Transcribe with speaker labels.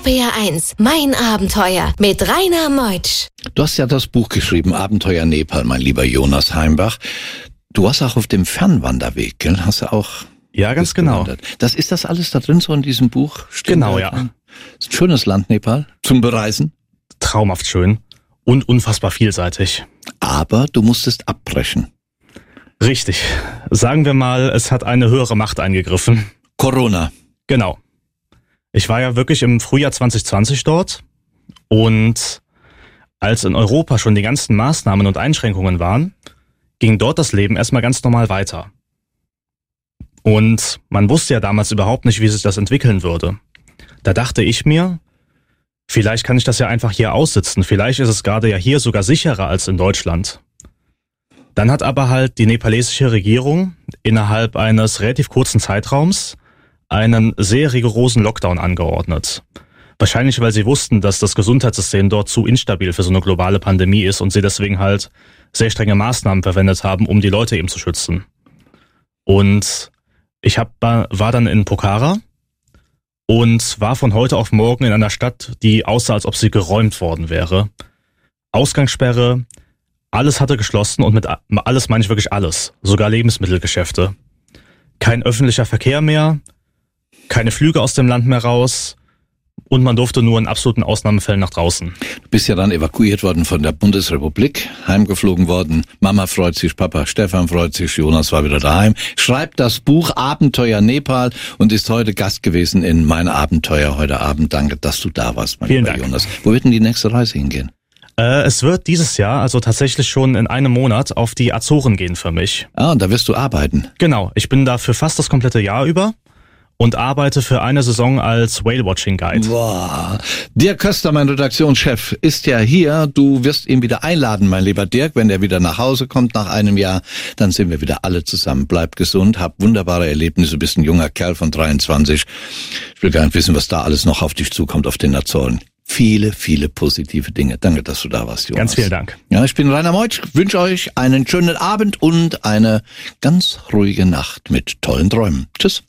Speaker 1: RPR1, mein Abenteuer mit Rainer Meutsch.
Speaker 2: Du hast ja das Buch geschrieben, Abenteuer Nepal, mein lieber Jonas Heimbach. Du warst auch auf dem Fernwanderweg, gell? Hast du auch...
Speaker 3: Ja, ganz genau.
Speaker 2: Ist das alles da drin so in diesem Buch?
Speaker 3: Genau, ja.
Speaker 2: Ist ein schönes Land, Nepal, zum Bereisen.
Speaker 3: Traumhaft schön und unfassbar vielseitig.
Speaker 2: Aber du musstest abbrechen.
Speaker 3: Richtig. Sagen wir mal, es hat eine höhere Macht eingegriffen.
Speaker 2: Corona.
Speaker 3: Genau. Ich war ja wirklich im Frühjahr 2020 dort und als in Europa schon die ganzen Maßnahmen und Einschränkungen waren, ging dort das Leben erstmal ganz normal weiter. Und man wusste ja damals überhaupt nicht, wie sich das entwickeln würde. Da dachte ich mir, vielleicht kann ich das ja einfach hier aussitzen. Vielleicht ist es gerade ja hier sogar sicherer als in Deutschland. Dann hat aber halt die nepalesische Regierung innerhalb eines relativ kurzen Zeitraums einen sehr rigorosen Lockdown angeordnet. Wahrscheinlich, weil sie wussten, dass das Gesundheitssystem dort zu instabil für so eine globale Pandemie ist und sie deswegen halt sehr strenge Maßnahmen verwendet haben, um die Leute eben zu schützen. Und ich war dann in Pokhara und war von heute auf morgen in einer Stadt, die aussah, als ob sie geräumt worden wäre. Ausgangssperre, alles hatte geschlossen und mit alles meine ich wirklich alles, sogar Lebensmittelgeschäfte. Kein öffentlicher Verkehr mehr, keine Flüge aus dem Land mehr raus und man durfte nur in absoluten Ausnahmefällen nach draußen.
Speaker 2: Du bist ja dann evakuiert worden von der Bundesrepublik, heimgeflogen worden. Mama freut sich, Papa Stefan freut sich, Jonas war wieder daheim. Schreibt das Buch Abenteuer Nepal und ist heute Gast gewesen in Mein Abenteuer heute Abend. Danke, dass du da warst, mein lieber Jonas. Wo wird denn die nächste Reise hingehen?
Speaker 3: Es wird dieses Jahr, also tatsächlich schon in einem Monat, auf die Azoren gehen für mich.
Speaker 2: Ah, und da wirst du arbeiten?
Speaker 3: Genau, ich bin da für fast das komplette Jahr über und arbeite für eine Saison als Whale-Watching-Guide.
Speaker 2: Boah. Dirk Köster, mein Redaktionschef, ist ja hier. Du wirst ihn wieder einladen, mein lieber Dirk. Wenn er wieder nach Hause kommt nach einem Jahr, dann sind wir wieder alle zusammen. Bleib gesund, hab wunderbare Erlebnisse. Du bist ein junger Kerl von 23. Ich will gar nicht wissen, was da alles noch auf dich zukommt auf den Azoren. Viele, viele positive Dinge. Danke, dass du da warst, Jonas.
Speaker 3: Ganz vielen Dank.
Speaker 2: Ja, ich bin Rainer Meutsch. Wünsche euch einen schönen Abend und eine ganz ruhige Nacht mit tollen Träumen. Tschüss.